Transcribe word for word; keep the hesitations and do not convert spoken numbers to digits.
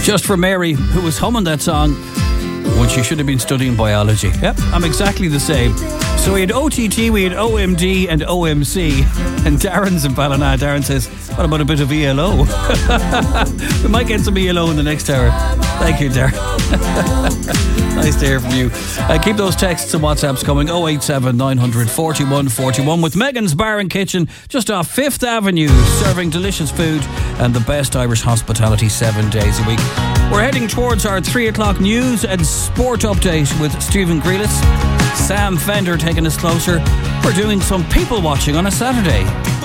Just for Mary, who was humming that song when she should have been studying biology. Yep, I'm exactly the same. So we had O T T, we had O M D and O M C. And Darren's in Ballina. Darren says, what about a bit of E L O? We might get some E L O in the next hour. Thank you, Darren. Nice to hear from you. Uh, keep those texts and WhatsApps coming. oh eight seven nine hundred forty-one forty-one with Megan's Bar and Kitchen just off Fifth Avenue, serving delicious food and the best Irish hospitality seven days a week. We're heading towards our three o'clock news and sport update with Stephen Grealish. Sam Fender taking us closer. We're doing some people watching on a Saturday.